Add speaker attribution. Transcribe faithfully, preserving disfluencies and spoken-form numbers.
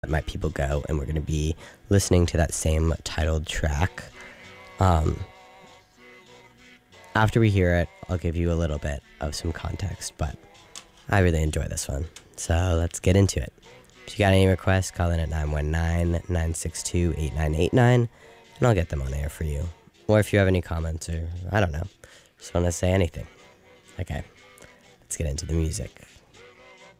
Speaker 1: Let My People Go, and we're going to be listening to that same titled track. Um, after we hear it, I'll give you a little bit of some context, but I really enjoy this one. So let's get into it. If you got any requests, call in at nine one nine, nine six two, eight nine eight nine, and I'll get them on air for you. Or if you have any comments or, I don't know, just want to say anything. Okay, let's get into the music.